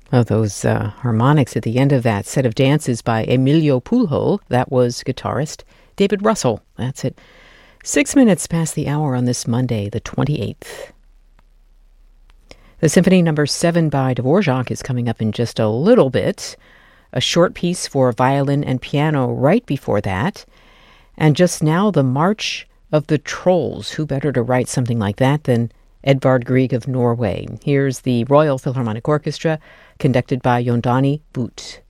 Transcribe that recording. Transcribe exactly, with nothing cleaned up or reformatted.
Oh, those uh, harmonics at the end of that set of dances by Emilio Pujol. That was guitarist David Russell. That's it. Six minutes past the hour on this Monday, the twenty-eighth. The Symphony Number seven by Dvorak is coming up in just a little bit. A short piece for violin and piano right before that. And just now, the March of the Trolls. Who better to write something like that than Edvard Grieg of Norway? Here's the Royal Philharmonic Orchestra, conducted by Yondani Butt.